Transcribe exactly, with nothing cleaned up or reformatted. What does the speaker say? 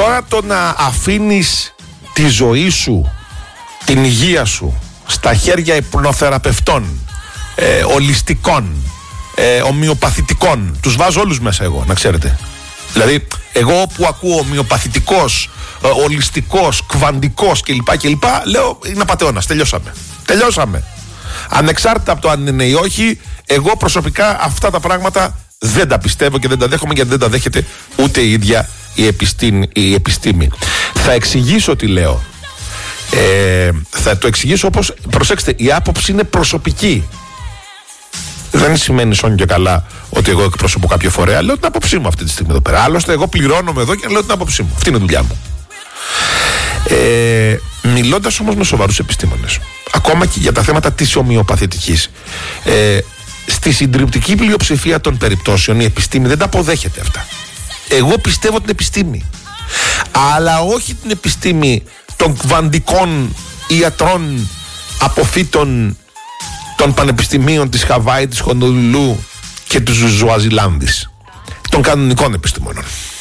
Τώρα το να αφήνεις τη ζωή σου, την υγεία σου στα χέρια υπνοθεραπευτών, ε, ολιστικών, ε, ομοιοπαθητικών, τους βάζω όλους μέσα εγώ, να ξέρετε. Δηλαδή εγώ που ακούω ομοιοπαθητικός, ε, ολιστικός, κβαντικός κλπ, κλπ, λέω είναι απατεώνας, τελειώσαμε. Τελειώσαμε. Ανεξάρτητα από το αν είναι ή όχι, εγώ προσωπικά αυτά τα πράγματα δεν τα πιστεύω και δεν τα δέχομαι, γιατί δεν τα δέχεται ούτε η ίδια η επιστήμη. Η επιστήμη. Θα εξηγήσω τι λέω. Ε, θα το εξηγήσω όπως, προσέξτε, η άποψη είναι προσωπική. Δεν σημαίνει σώνει και καλά ότι εγώ εκπροσωπώ κάποιο φορέα. Λέω την άποψή μου αυτή τη στιγμή εδώ πέρα. Άλλωστε, εγώ πληρώνομαι εδώ και λέω την άποψή μου. Αυτή είναι η δουλειά μου. Ε, μιλώντας όμως με σοβαρούς επιστήμονες, ακόμα και για τα θέματα της ομοιοπαθητικής, ε, στη συντριπτική πλειοψηφία των περιπτώσεων η επιστήμη δεν τα αποδέχεται αυτά. Εγώ πιστεύω την επιστήμη, αλλά όχι την επιστήμη των κβαντικών ιατρών αποφύτων των πανεπιστημίων της Χαβάη, της Χονολουλού και του Ζουαζιλάνδης, των κανονικών επιστημόνων.